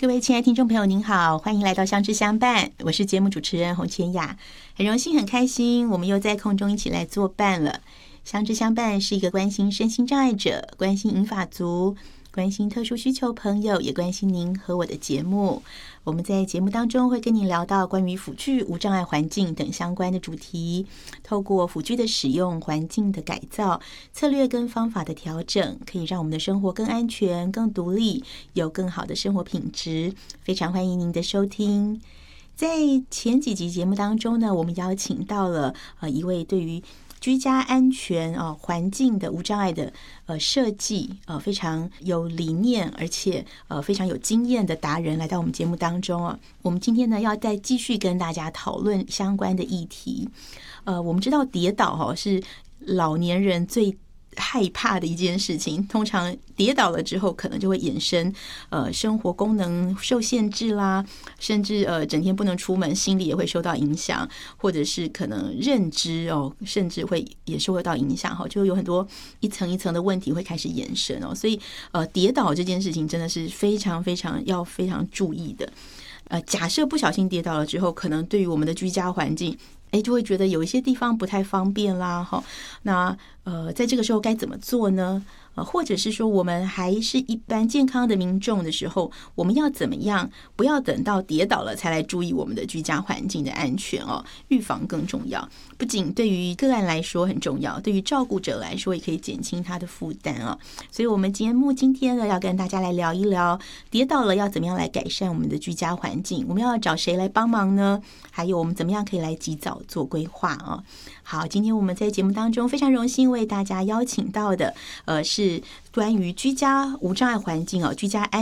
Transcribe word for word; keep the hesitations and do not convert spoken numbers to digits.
各位亲爱的听众朋友您好，欢迎来到相知相伴，我是节目主持人洪千雅，很荣幸很开心我们又在空中一起来作伴了。相知相伴是一个关心身心障碍者、关心银发族、关心特殊需求朋友，也关心您和我的节目。我们在节目当中会跟您聊到关于辅具、无障碍环境等相关的主题，透过辅具的使用、环境的改造、策略跟方法的调整，可以让我们的生活更安全、更独立，有更好的生活品质。非常欢迎您的收听。在前几集节目当中呢，我们邀请到了呃一位对于居家安全啊、环境的无障碍的呃设计呃非常有理念，而且呃非常有经验的达人来到我们节目当中啊。我们今天呢要再继续跟大家讨论相关的议题。呃，我们知道跌倒哈、哦、是老年人最害怕的一件事情，通常跌倒了之后可能就会衍生呃生活功能受限制啦，甚至呃整天不能出门，心理也会受到影响，或者是可能认知哦甚至会也受到影响哈，就有很多一层一层的问题会开始衍生哦，所以呃跌倒这件事情真的是非常非常要非常注意的。呃假设不小心跌倒了之后，可能对于我们的居家环境哎，就会觉得有一些地方不太方便啦，哈。那呃，在这个时候该怎么做呢？呃，或者是说，我们还是一般健康的民众的时候，我们要怎么样？不要等到跌倒了才来注意我们的居家环境的安全哦，预防更重要。不仅对于个案来说很重要，对于照顾者来说也可以减轻他的负担啊。所以，我们节目今天呢，要跟大家来聊一聊，跌倒了要怎么样来改善我们的居家环境？我们要找谁来帮忙呢？还有，我们怎么样可以来及早做规划啊？好，今天我们在节目当中非常荣幸为大家邀请到的，呃，是关于居家无障碍环境哦，居家安